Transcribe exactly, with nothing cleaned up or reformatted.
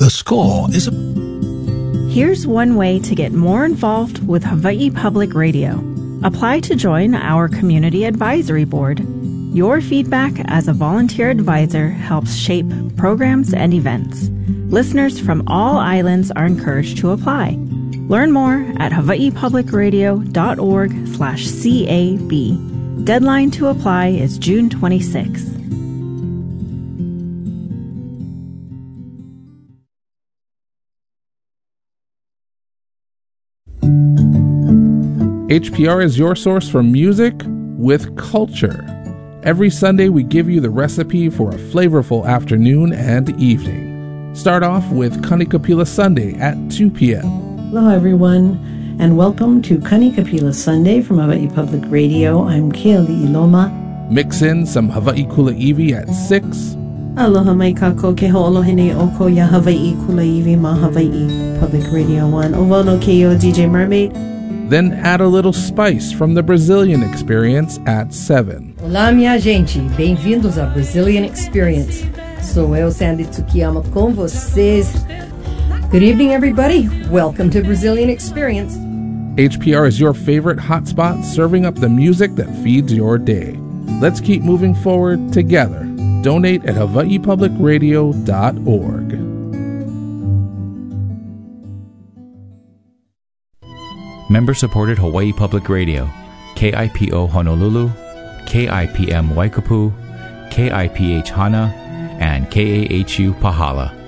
The score is... Here's one way to get more involved with Hawaii Public Radio. Apply to join our Community Advisory Board. Your feedback as a volunteer advisor helps shape programs and events. Listeners from all islands are encouraged to apply. Learn more at hawaiipublicradio.org slash CAB. Deadline to apply is June twenty-sixth. H P R is your source for music with culture. Every Sunday we give you the recipe for a flavorful afternoon and evening. Start off with Kanikapila Sunday at two p.m. Hello everyone, and welcome to Kanikapila Sunday from Hawaii Public Radio. I'm Keali Iloma. Mix in some Hawaii Kulaiwi at six. Aloha mai kako ke ho'olohine oko ya Hawaii Kulaiwi ma Hawaii Public Radio one. Ovono keio D J Mermaid. Then add a little spice from the Brazilian Experience at seven. Olá, minha gente. Bem-vindos à Brazilian Experience. Sou eu, Sandy Tsukiyama, com vocês. Good evening, everybody. Welcome to Brazilian Experience. H P R is your favorite hotspot, serving up the music that feeds your day. Let's keep moving forward together. Donate at hawaii public radio dot org. Member-supported Hawaii Public Radio, K I P O Honolulu, K I P M Waikapu, K I P H Hana, and K A H U Pahala.